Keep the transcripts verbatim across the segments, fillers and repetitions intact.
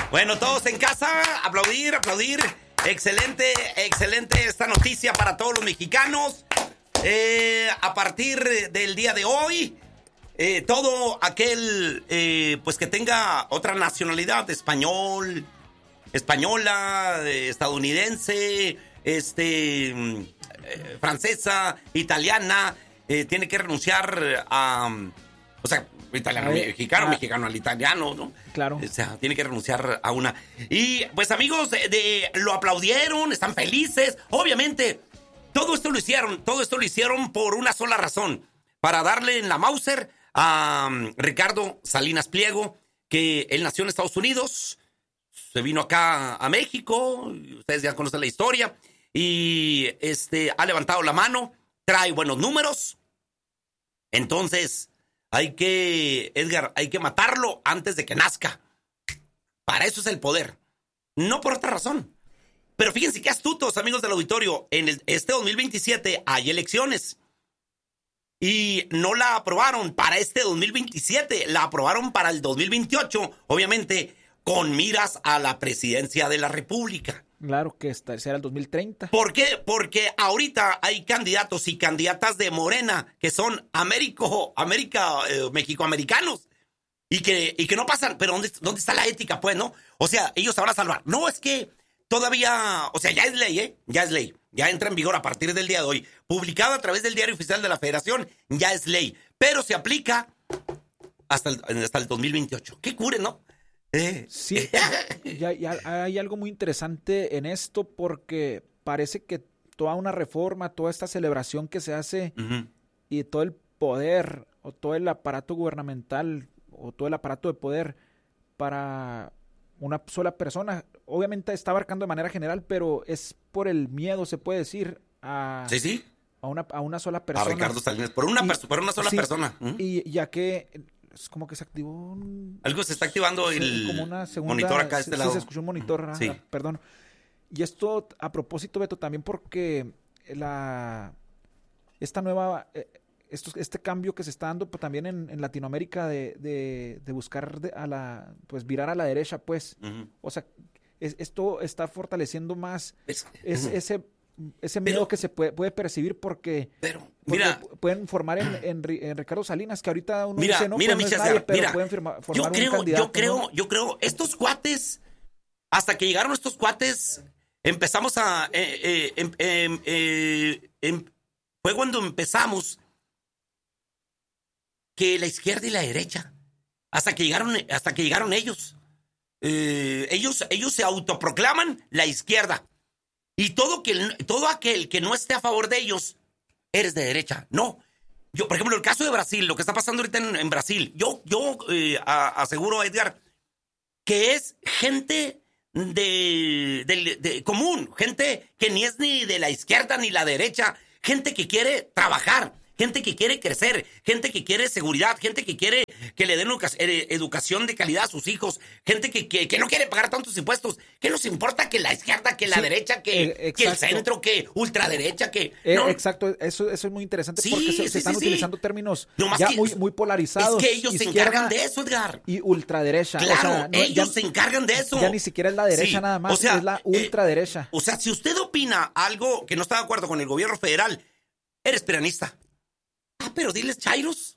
Bueno, todos en casa, aplaudir, aplaudir. Excelente, excelente esta noticia para todos los mexicanos. Eh, a partir del día de hoy, eh, todo aquel eh, pues que tenga otra nacionalidad, español, española, eh, estadounidense, este, eh, francesa, italiana, eh, tiene que renunciar a, o sea, italiano, Ay, mexicano, ah, mexicano al italiano, ¿no? Claro. O sea, tiene que renunciar a una. Y pues amigos, de, de- lo aplaudieron, están felices. Obviamente, todo esto lo hicieron, todo esto lo hicieron por una sola razón, para darle en la Mauser a um, Ricardo Salinas Pliego, que él nació en Estados Unidos, se vino acá a México, y ustedes ya conocen la historia, y este ha levantado la mano, trae buenos números. Entonces, hay que, Edgar, hay que matarlo antes de que nazca. Para eso es el poder, no por otra razón. Pero fíjense qué astutos, amigos del auditorio. En el- este dos mil veintisiete hay elecciones. Y no la aprobaron para este dos mil veintisiete, la aprobaron para el dos mil veintiocho, obviamente con miras a la presidencia de la República. Claro que esta será el dos mil treinta. ¿Por qué? Porque ahorita hay candidatos y candidatas de Morena que son Américo, América, eh, México-americanos y que, y que no pasan. Pero ¿dónde, ¿dónde está la ética, pues, no? O sea, ellos se van a salvar. No, es que todavía, o sea, ya es ley, ¿eh? Ya es ley. Ya entra en vigor a partir del día de hoy. Publicado a través del Diario Oficial de la Federación, ya es ley. Pero se aplica hasta el, hasta el dos mil veintiocho. Qué cure, ¿no? Eh, Sí, ya, ya hay algo muy interesante en esto porque parece que toda una reforma, toda esta celebración que se hace Ujú. y todo el poder o todo el aparato gubernamental o todo el aparato de poder para una sola persona, obviamente está abarcando de manera general, pero es por el miedo, se puede decir, a, Sí, sí. a, una, a una sola A persona. Ricardo Salinas. Por una, Y- perso- por una sola sí, persona. ¿Mm? Y ya que es como que se activó un, Algo se está activando sí, el como una segunda, monitor acá de sí, este sí, lado. se escuchó un monitor, ah, Sí. ah, perdón. Y esto a propósito, Beto, también porque la esta nueva eh, esto, este cambio que se está dando pues, también en, en Latinoamérica de, de, de buscar de- a la pues virar a la derecha, pues, Ujú. o sea, es- esto está fortaleciendo más Es- es, ujú. ese ese miedo Pero- que se puede, puede percibir porque, Pero, porque mira, pu- pueden formar en, en Ri- en Ricardo Salinas, que ahorita uno mira, dice, no, mira, pues no mi es César, nadie, pero mira, pueden firma- formar yo un creo, candidato, yo creo, ¿no? yo creo, estos cuates, hasta que llegaron estos cuates, empezamos a, eh, eh, em- em- eh, em- fue cuando empezamos que la izquierda y la derecha, hasta que llegaron, hasta que llegaron ellos, eh, ellos, ellos se autoproclaman la izquierda. Y todo, que, todo aquel que no esté a favor de ellos, eres de derecha. No. Yo, por ejemplo, el caso de Brasil, lo que está pasando ahorita en, en Brasil, yo, yo eh, a- aseguro, Edgar, que es gente de, de- de común, gente que ni es ni de la izquierda ni la derecha, gente que quiere trabajar, gente que quiere crecer, gente que quiere seguridad, gente que quiere que le den educa- eh, educación de calidad a sus hijos, gente que, que, que no quiere pagar tantos impuestos. ¿Qué nos importa que la izquierda, que la Sí, derecha, que, eh, que el exacto. centro, que ultraderecha, que... Eh, no, Exacto, eso, eso es muy interesante Sí, porque se, se sí, están sí, sí. utilizando términos No más ya que- muy, muy polarizados. es que ellos se izquierda encargan de eso, Edgar. y ultraderecha. Claro, o sea, no, ellos ya, se encargan de eso. ya ni siquiera es la derecha Sí, nada más, o sea, es la eh, ultraderecha. O sea, si usted opina algo que no está de acuerdo con el gobierno federal, eres peronista. Ah, pero diles chairos.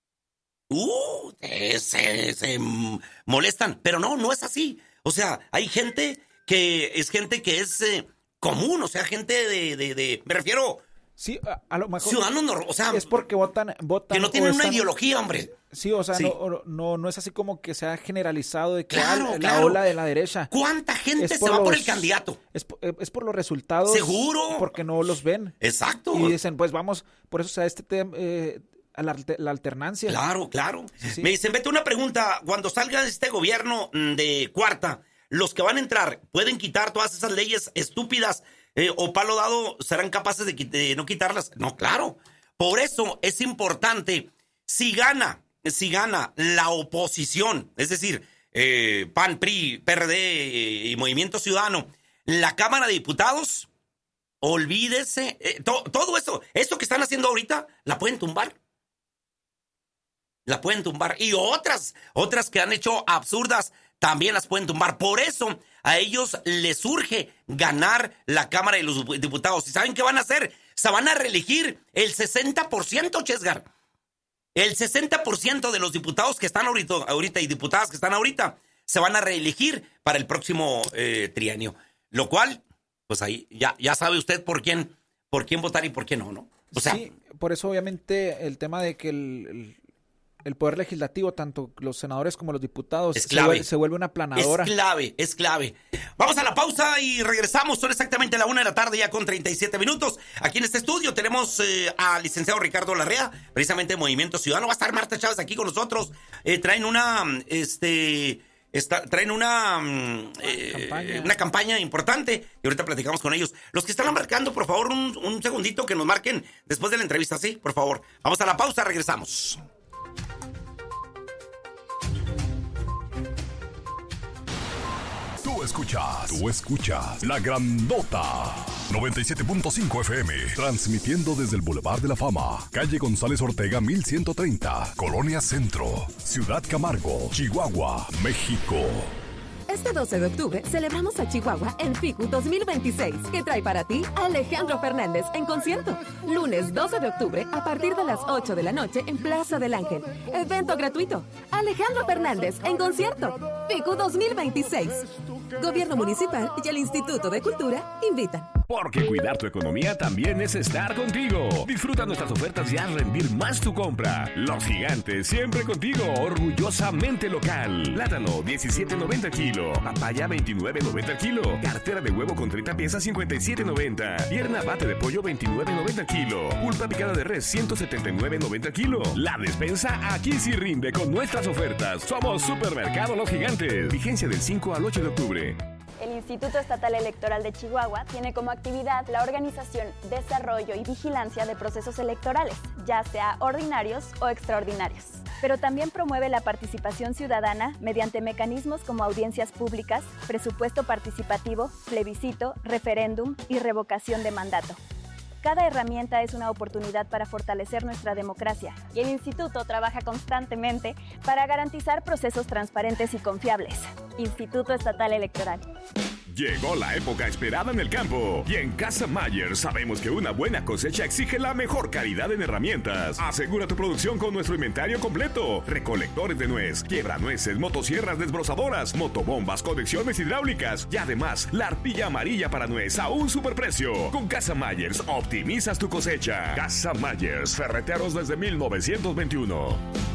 Uh, eh, se, se mm, molestan. Pero no, no es así. O sea, hay gente que es gente que es eh, común. O sea, gente de, de, de me refiero, Sí, a, a lo mejor ciudadanos, nor- o sea, es porque votan, votan que no o tienen una están- ideología, hombre. Sí, o sea, Sí. No, no, no es así como que se ha generalizado de que Claro, ah, la claro. ola de la derecha. ¿Cuánta gente Es se por va por los- el candidato? Es, po- es por los resultados. Seguro. Porque no los ven. Exacto. Y dicen, pues vamos, por eso se da este tema, eh, a la, alter- la alternancia. Claro, claro. sí. Me dicen, vete una pregunta. Cuando salga este gobierno mm, de cuarta, los que van a entrar, ¿pueden quitar todas esas leyes estúpidas eh, o palo dado serán capaces de, quit- de no quitarlas? No, claro. Por eso es importante, si gana, si gana la oposición, es decir, eh, P A N, P R I, P R D y Movimiento Ciudadano, la Cámara de Diputados, olvídese, eh, to- todo eso, esto que están haciendo ahorita, la pueden tumbar. La pueden tumbar. Y otras, otras que han hecho absurdas también las pueden tumbar. Por eso a ellos les urge ganar la Cámara de los Diputados. ¿Y saben qué van a hacer? Se van a reelegir el sesenta por ciento, Chesgar. El sesenta por ciento de los diputados que están ahorita, ahorita y diputadas que están ahorita se van a reelegir para el próximo eh, trienio. Lo cual, pues ahí ya, ya sabe usted por quién, por quién votar y por quién no, ¿no? O sea, sí, por eso obviamente el tema de que el... el... El Poder Legislativo, tanto los senadores como los diputados, es clave. Se, vuelve, se vuelve una aplanadora. Es clave, es clave. Vamos a la pausa y regresamos. Son exactamente la una de la tarde, ya con treinta y siete minutos. Aquí en este estudio tenemos eh, al licenciado Ricardo Larrea, precisamente de Movimiento Ciudadano. Va a estar Marta Chávez aquí con nosotros. Eh, traen una... este Está, traen una eh, campaña. una campaña importante y ahorita platicamos con ellos. Los que están marcando, por favor, un, un segundito que nos marquen después de la entrevista, ¿sí? Por favor. Vamos a la pausa, regresamos. Tú escuchas, tú escuchas La Grandota noventa y siete punto cinco F M, transmitiendo desde el Boulevard de la Fama, calle González Ortega mil ciento treinta, Colonia Centro, Ciudad Camargo, Chihuahua, México. Este doce de octubre celebramos a Chihuahua en F I C U dos mil veintiséis, que trae para ti a Alejandro Fernández en concierto. Lunes doce de octubre a partir de las ocho de la noche en Plaza del Ángel. Evento gratuito. Alejandro Fernández en concierto. F I C U dos mil veintiséis. Gobierno Municipal y el Instituto de Cultura invitan. Porque cuidar tu economía también es estar contigo. Disfruta nuestras ofertas y haz rendir más tu compra. Los Gigantes, siempre contigo, orgullosamente local. Plátano, diecisiete noventa kilo. Papaya, veintinueve noventa kilo. Cartera de huevo con treinta piezas, cincuenta y siete noventa. Pierna bate de pollo, veintinueve noventa kilo. Pulpa picada de res, ciento setenta y nueve noventa kilo. La despensa aquí sí rinde con nuestras ofertas. Somos Supermercado Los Gigantes. Vigencia del cinco al ocho de octubre. El Instituto Estatal Electoral de Chihuahua tiene como actividad la organización, desarrollo y vigilancia de procesos electorales, ya sea ordinarios o extraordinarios. Pero también promueve la participación ciudadana mediante mecanismos como audiencias públicas, presupuesto participativo, plebiscito, referéndum y revocación de mandato. Cada herramienta es una oportunidad para fortalecer nuestra democracia y el Instituto trabaja constantemente para garantizar procesos transparentes y confiables. Instituto Estatal Electoral. Llegó la época esperada en el campo y en Casa Mayer sabemos que una buena cosecha exige la mejor calidad en herramientas. Asegura tu producción con nuestro inventario completo: recolectores de nuez, quiebranueces, motosierras desbrozadoras, motobombas, conexiones hidráulicas y además la arpilla amarilla para nuez a un superprecio. Con Casa Mayers optimizas tu cosecha. Casa Mayers, ferreteros desde mil novecientos veintiuno.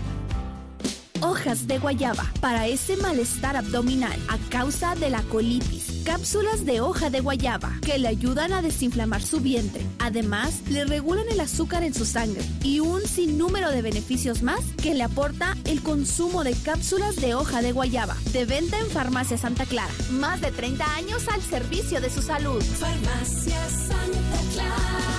Hojas de guayaba para ese malestar abdominal a causa de la colitis. Cápsulas de hoja de guayaba que le ayudan a desinflamar su vientre. Además, le regulan el azúcar en su sangre y un sinnúmero de beneficios más que le aporta el consumo de cápsulas de hoja de guayaba. De venta en Farmacia Santa Clara. Más de treinta años al servicio de su salud. Farmacia Santa Clara.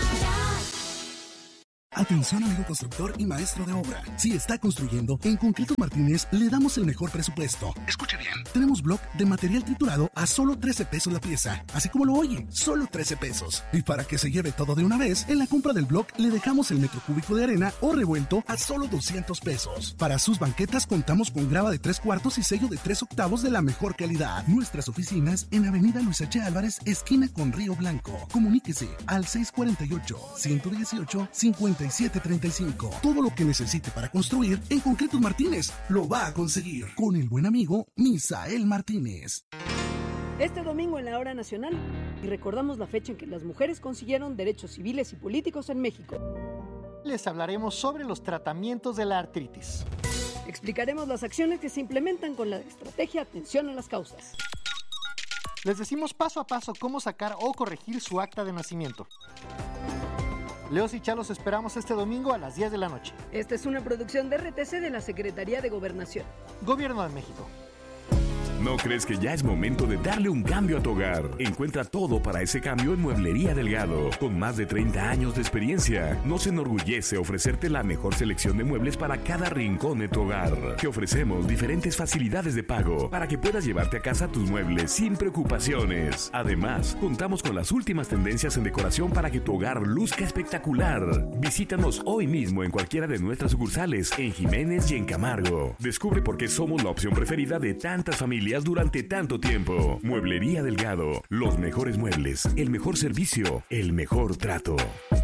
Atención amigo constructor y maestro de obra. Si está construyendo, en Concretos Martínez le damos el mejor presupuesto. Escuche bien. Tenemos block de material triturado a solo trece pesos la pieza. Así como lo oye, solo trece pesos. Y para que se lleve todo de una vez, en la compra del block le dejamos el metro cúbico de arena o revuelto a solo doscientos pesos. Para sus banquetas contamos con grava de tres cuartos y sello de tres octavos de la mejor calidad. Nuestras oficinas en Avenida Luis H. Álvarez, esquina con Río Blanco. Comuníquese al seis cuatro ocho, uno uno ocho, cinco siete treinta y cinco. Todo lo que necesite para construir, en Concretos Martínez lo va a conseguir. Con el buen amigo Misael Martínez. Este domingo en la Hora Nacional, y recordamos la fecha en que las mujeres consiguieron derechos civiles y políticos en México. Les hablaremos sobre los tratamientos de la artritis. Explicaremos las acciones que se implementan con la estrategia Atención a las Causas. Les decimos paso a paso cómo sacar o corregir su acta de nacimiento. Leos y Chalos esperamos este domingo a las diez de la noche. Esta es una producción de R T C de la Secretaría de Gobernación. Gobierno de México. ¿No crees que ya es momento de darle un cambio a tu hogar? Encuentra todo para ese cambio en Mueblería Delgado. Con más de treinta años de experiencia, nos enorgullece ofrecerte la mejor selección de muebles para cada rincón de tu hogar. Te ofrecemos diferentes facilidades de pago para que puedas llevarte a casa tus muebles sin preocupaciones. Además, contamos con las últimas tendencias en decoración para que tu hogar luzca espectacular. Visítanos hoy mismo en cualquiera de nuestras sucursales en Jiménez y en Camargo. Descubre por qué somos la opción preferida de tantas familias sabías durante tanto tiempo. Mueblería Delgado. Los mejores muebles, el mejor servicio, el mejor trato.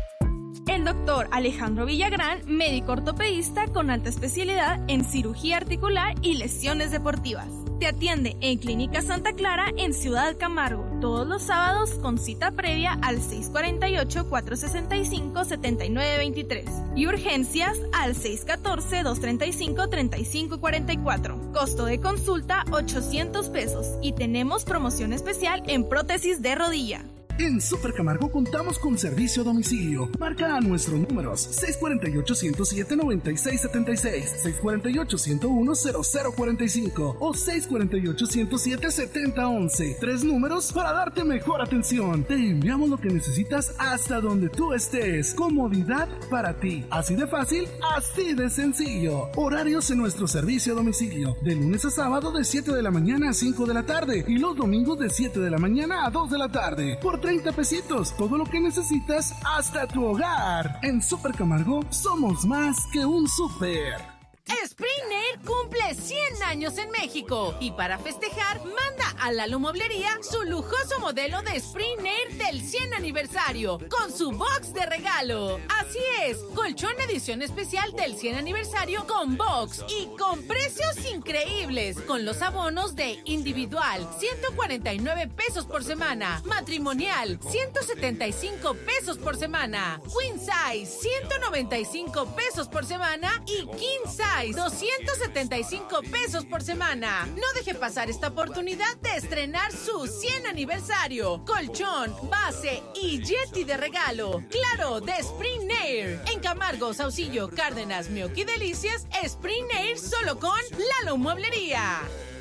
El doctor Alejandro Villagrán, médico ortopedista con alta especialidad en cirugía articular y lesiones deportivas. Te atiende en Clínica Santa Clara en Ciudad Camargo, todos los sábados con cita previa al seis cuatro ocho, cuatro seis cinco, siete nueve dos tres y urgencias al seis uno cuatro, dos tres cinco, tres cinco cuatro cuatro. Costo de consulta ochocientos pesos y tenemos promoción especial en prótesis de rodilla. En Super Camargo contamos con servicio a domicilio. Marca a nuestros números seis cuatro ocho, uno cero siete, nueve seis siete seis, seis cuatro ocho, uno cero uno, cero cero cuatro cinco o seis cuatro ocho, uno cero siete, siete cero once. Tres números para darte mejor atención. Te enviamos lo que necesitas hasta donde tú estés. Comodidad para ti. Así de fácil, así de sencillo. Horarios en nuestro servicio a domicilio. De lunes a sábado de siete de la mañana a cinco de la tarde y los domingos de siete de la mañana a dos de la tarde. Por treinta pesitos, todo lo que necesitas hasta tu hogar. En Super Camargo somos más que un super. Spring Air cumple cien años en México y para festejar manda a Lalo Mueblería su lujoso modelo de Spring Air del cien aniversario con su box de regalo. Así es, colchón edición especial del cien aniversario con box y con precios increíbles con los abonos de individual ciento cuarenta y nueve pesos por semana, matrimonial ciento setenta y cinco pesos por semana, queen size ciento noventa y cinco pesos por semana y king size doscientos setenta y cinco pesos por semana. No deje pasar esta oportunidad de estrenar su cien aniversario. Colchón, base y Yeti de regalo. Claro, de Spring Air. En Camargo, Saucillo, Cárdenas, Mioqui Delicias, Spring Air solo con Lalo Mueblería.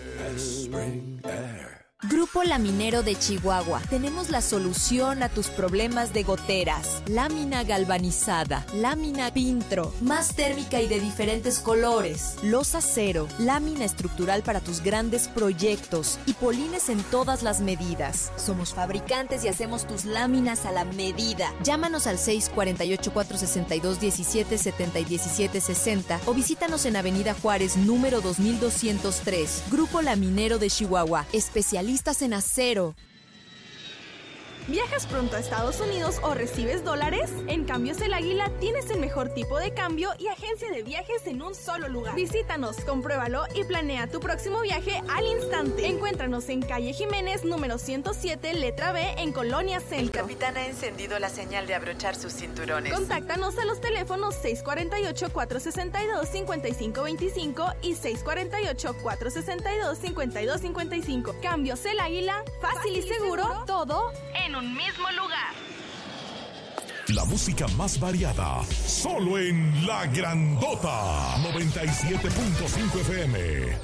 Spring Air. Grupo Laminero de Chihuahua. Tenemos la solución a tus problemas de goteras. Lámina galvanizada, lámina Pintro, más térmica y de diferentes colores. Losa cero, lámina estructural para tus grandes proyectos y polines en todas las medidas. Somos fabricantes y hacemos tus láminas a la medida. Llámanos al seis cuatro ocho, cuatro seis dos, diecisiete setenta y diecisiete sesenta o visítanos en Avenida Juárez, número dos mil doscientos tres. Grupo Laminero de Chihuahua. Especialistas en acero. ¿Viajas pronto a Estados Unidos o recibes dólares? En Cambios El Águila tienes el mejor tipo de cambio y agencia de viajes en un solo lugar. Visítanos, compruébalo y planea tu próximo viaje al instante. Encuéntranos en calle Jiménez, número ciento siete, letra B, en Colonia Centro. El capitán ha encendido la señal de abrochar sus cinturones. Contáctanos a los teléfonos seis cuatro ocho, cuatro seis dos, cinco cinco dos cinco y seis cuatro ocho, cuatro seis dos, cinco dos cinco cinco. Cambios El Águila, fácil, fácil y, seguro, y seguro, todo en un mismo lugar. La música más variada, solo en La Grandota, noventa y siete punto cinco F M.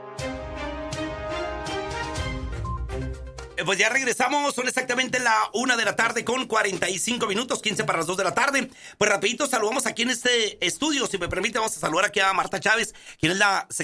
Pues ya regresamos, son exactamente la una de la tarde con cuarenta y cinco minutos, quince para las dos de la tarde. Pues rapidito saludamos aquí en este estudio, si me permite, vamos a saludar aquí a Marta Chávez, quien es la